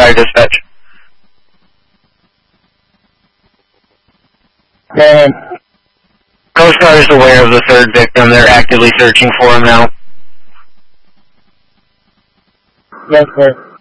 Fire dispatch. Coast Guard is aware of the third victim. They're actively searching for him now. Yes, sir.